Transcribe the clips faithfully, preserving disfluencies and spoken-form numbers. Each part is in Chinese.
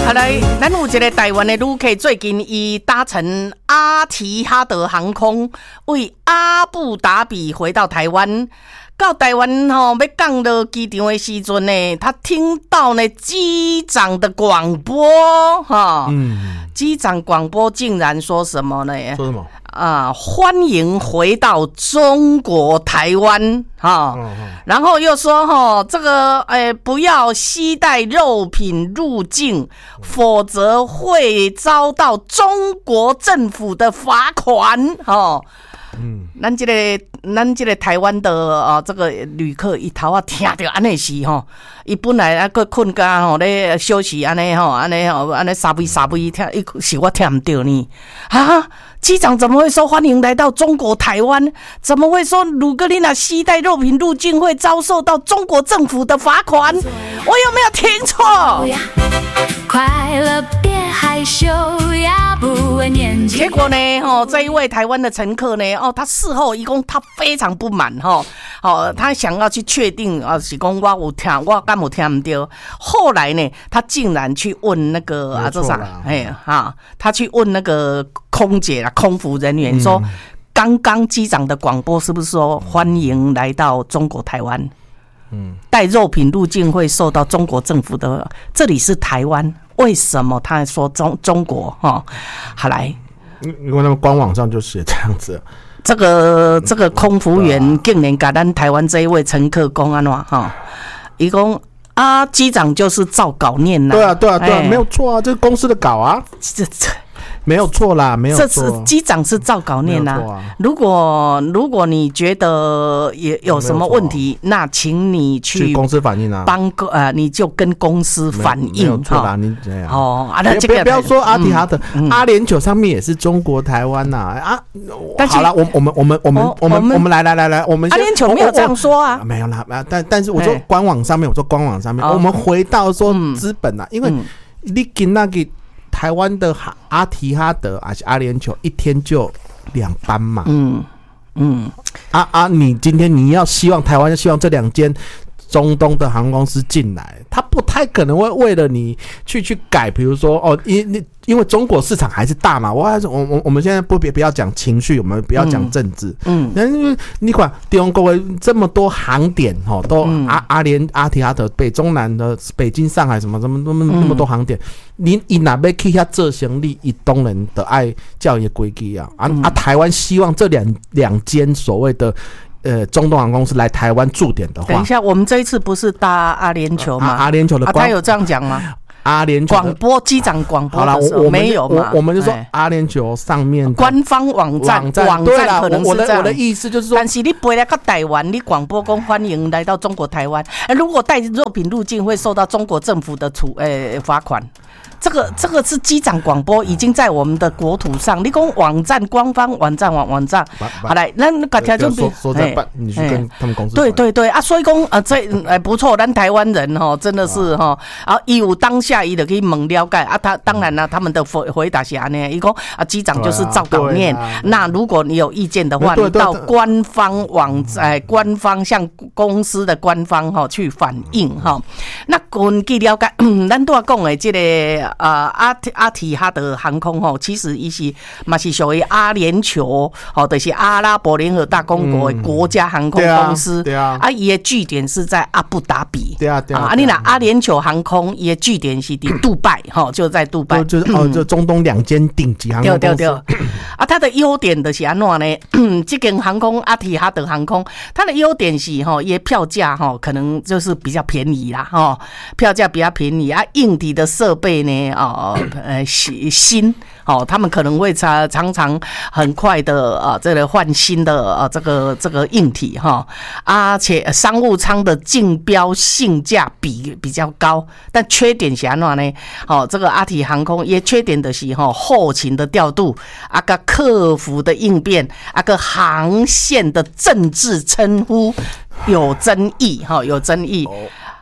好来，咱有一个台湾的旅客，最近伊搭乘阿提哈德航空为阿布达比回到台湾。到台湾吼、哦，要降落机场的时阵呢，他听到呢机长的广播哈，嗯，机长广播竟然说什么呢？ 说什么？ 啊，欢迎回到中国台湾哈、哦嗯嗯，然后又说哈，这个诶、欸、不要携带肉品入境，否则会遭到中国政府的罚款哈。哦嗯，咱这个咱这个台湾的啊，这个旅客一头啊听到安尼是吼，伊本来啊个困觉吼咧休息安尼吼，安尼吼安尼沙微沙微听，伊是我听唔到呢啊！机长怎么会说欢迎来到中国台湾？怎么会说如果你那携带肉品入境会遭受到中国政府的罚款？我有没有听错？快乐别害羞呀，不问年纪。结果呢，哦，这一位台湾的乘客呢，哦，他事后一共他非常不满哈，哦，他想要去确定啊，是讲我有听，我敢有听唔对。后来呢，他竟然去问那个啊，这啥？哎哈，他去问那个空姐啦。空服人员说，刚刚机长的广播是不是说欢迎来到中国台湾？嗯，带肉品入境会受到中国政府的，这里是台湾，为什么他说中中国？哈，好来， 因为他们官网上就写这样子。 这个这个空服员竟然跟咱台湾这一位乘客讲安怎哈？伊讲啊，机长就是照稿念呐。 对啊，对啊，对啊，欸、没有错啊，这是公司的稿啊。 这这。 没有错啦，没有错。 这是机长是照稿念啊。啊如果如果你觉得也有什么问题，那请你去公司反映啊。帮呃，你就跟公司反映。 没有错啦，你这样。 哦，啊， 那这个不要说阿提哈德，嗯、阿联酋上面也是中国台湾呐啊。但好了，我我们我们我们我们我们来来来来，我们阿联酋没有这样说啊。 没有啦，但但是我说官网上面，我说官网上面，我们回到说资本啊，因为你跟那个。台湾的阿提哈德还是阿联酋一天就两班嘛，嗯嗯，啊啊，你今天你要希望台湾要希望这两间中东的航空公司进来，他不太可能会为了你去去改，比如说哦，因因为中国市场还是大嘛，我还是我我我们现在不别不要讲情绪，我们不要讲政治，嗯，因为你管中国的这么多航点哦，都阿、嗯、阿联阿提哈德、北中南的北京、上海什么什么那么那么多航点，你你哪边去下做生意，以东人的爱教育规矩啊，啊、嗯、啊，台湾希望这两两间所谓的。呃，中东航空公司来台湾驻点的话， 等一下，我们这一次不是搭阿联酋吗？ 啊、阿联酋的、啊， 他有这样讲吗？ 阿联酋广播机长广播的时候没有嘛？ 我我们就说阿联酋上面官方网站网站可能是这样。 我的我的意思就是说， 但是你飞来到台湾，你广播公欢迎来到中国台湾，如果带肉品入境会受到中国政府的处呃罚款。这个这个是机长广播，已经在我们的国土上。你讲网站官方网站网网站，好来，那个条件比说在办，你去跟他们公司。 对对对啊，所以讲啊，这哎不错，咱台湾人哈真的是哈啊，伊有当下伊就可以猛了解啊。他当然了，他们的回回答是安尼，伊讲啊，机长就是照稿念。那如果你有意见的话，你到官方网哎官方向公司的官方哈去反映哈。那根据了解，咱都要讲的这个。呃，阿阿提哈德航空吼，其实伊是嘛是属于阿联酋吼，就是阿拉伯联合大公国的国家航空公司。对啊，啊，伊的据点是在阿布达比。 对啊，对啊。 啊，你那阿联酋航空伊的据点是伫杜拜，吼，就在杜拜。 就是哦，就中东两间顶级航空公司。对对对。 啊，它的优点就是安怎呢？这间航空阿提哈德航空，它的优点是吼，伊的票价吼可能就是比较便宜啦，吼，票价比较便宜啊，硬体的设备呢。哦，呃，新哦，他们可能会常常常很快的啊，这个换新的啊，这个这个硬体哈，而且商务舱的竞标性价比比较高，但缺点是安怎呢？哦，这个阿提航空也缺点的是哈，后勤的调度，啊个客服的应变，啊个航线的政治称呼有争议哈，有争议。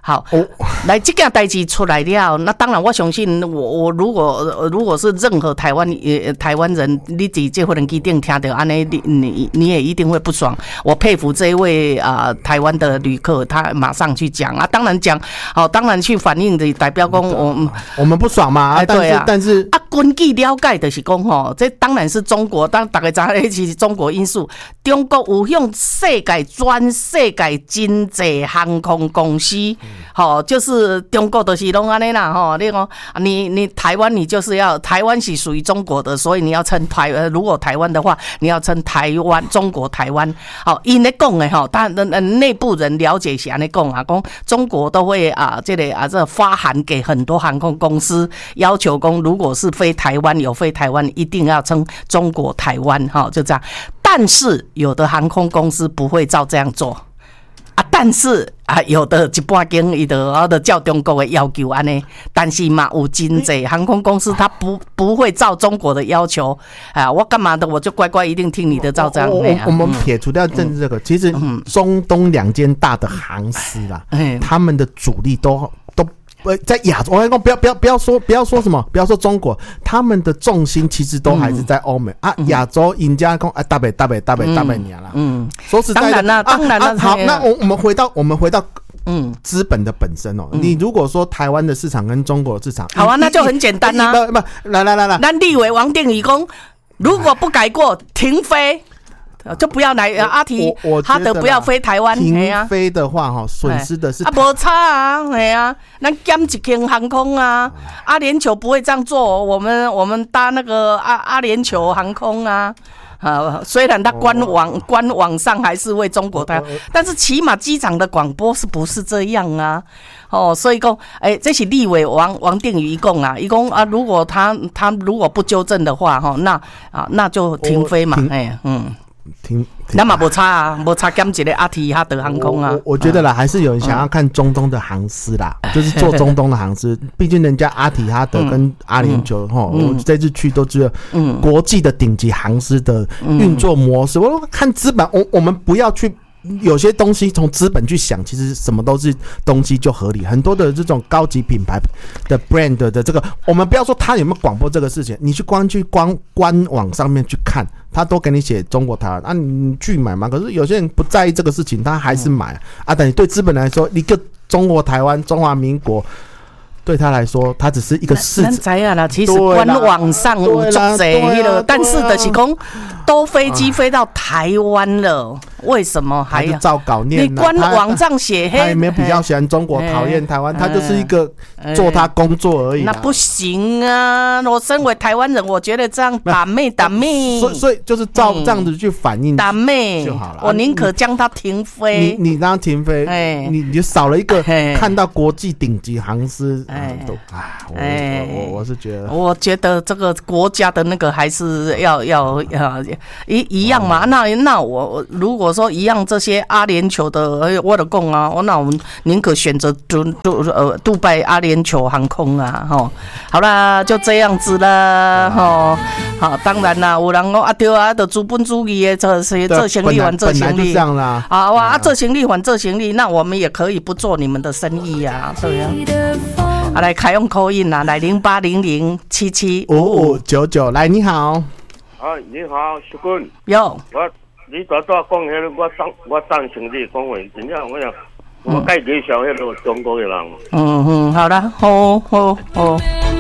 好，哦、来这件代志出来了，那当然我相信我我如果如果是任何台湾呃台湾人，你在这份机顶听到安尼，你你你也一定会不爽。我佩服这一位啊、呃、台湾的旅客，他马上去讲啊，当然讲，好、哦，当然去反映的代表讲我我们不爽嘛，啊、但是、啊、但是啊，根据了解就是讲吼，这当然是中国，当大家知道是中国因素，中国有向世界全世界真济航空公司。好、哦，就是中国就是拢安尼啦，吼，你讲你你台湾你就是要台湾是属于中国的，所以你要称台呃，如果台湾的话，你要称台湾中国台湾。好，因咧讲的吼，但呃内部人了解是安尼讲啊，讲中国都会啊，这个啊这发函给很多航空公司，要求讲如果是飞台湾有飞台湾，一定要称中国台湾，哈、哦，就这样。但是有的航空公司不会照这样做。啊，但是啊，有的一半间伊就啊，就照中国的要求安尼，但是嘛，有真济航空公司它不不会照中国的要求啊，我干嘛的我就乖乖一定听你的，照这样。 我, 我, 我们撇除掉政治这个，嗯、其实中东两间大的航司啦，嗯、他们的主力都都。呃，在亚洲，我跟你讲，不要不要不要说不要说什么，不要说中国，他们的重心其实都还是在欧美、嗯、啊。亚洲人家讲啊，大北大北大北大北年啦。嗯，说实在的， 当然啦，当然啦、啊啊。 好，那我我们回到我们回到嗯资本的本身哦。嗯、你如果说台湾的市场跟中国的市场， 好啊，那就很简单啦、 啊。不不，来来来来， 咱立委王定宇讲，如果不改过，停飞。就不要来阿提哈德不要飞台湾， 停飞的话哈，损失的是啊，无差啊，哎呀，那减一间航空啊，阿联酋不会这样做，我们我们搭那个阿阿联酋航空啊。啊，虽然它官网、哦、官网上还是为中国台、哦，但是起码机长的广播是不是这样啊？哦，所以讲，哎、欸，这是立委王王定宇一共啊，一共啊，如果他他如果不纠正的话，哈，那啊那就停飞嘛，哎、欸，嗯。 停， 那嘛无差啊，无差减一个阿提哈德航空啊。 我, 我觉得啦、嗯，还是有人想要看中东的航司啦，嗯、就是做中东的航司。毕竟人家阿提哈德跟阿联酋哈，我这次去都知道，嗯，国际的顶级航司的运作模式。嗯、我看资本，我我们不要去。有些东西从资本去想，其实什么都是东西就合理。很多的这种高级品牌的 brand 的这个，我们不要说他有没有广播这个事情，你去光去光官网上面去看，他都给你写中国台湾啊，你去买嘛。可是有些人不在意这个事情，他还是买、嗯、啊。但你对资本来说，一个中国台湾、中华民国。对他来说，他只是一个市场。咱知啊啦，其实官网上有足侪迄个，但是的是讲，都飞机飞到台湾了，为什么还要照稿念？ 你官网上写， 他也没有比较喜欢中国，讨厌台湾，他就是一个做他工作而已。 那不行啊！我身为台湾人，我觉得这样打妹打妹， 所以所以就是照这样子去反映打妹就好了。 我宁可将它停飞。 你你让它停飞，你你少了一个看到国际顶级航司。哎，都啊，我、哎、我我我是觉得， 我觉得这个国家的那个还是要要要一一样嘛。哦、那那我如果说一样，这些阿联酋的，我的讲啊，我那我们宁可选择杜杜呃杜拜阿联酋航空啊，哈。好啦，就这样子啦，哈。好，当然啦，有人讲啊对啊，就资本主义的这些做行李还做行李， 这样啦。 啊哇，啊做行李还做行李，那我们也可以不做你们的生意呀、啊，对呀。啊，来开用口音啦，来零八零零七七五五九九，来你好。 啊，你好，淑君。 有。 我你早早讲迄个，我赞我赞成你讲话，真正我讲，我介介绍迄个中国的人。 嗯嗯，好啦，好好好。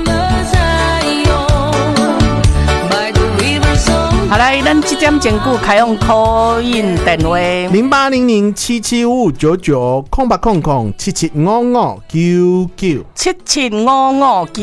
好来，咱这点前句开用口音电话零八零零七七五九九空八空空七七五五九九七七五五九。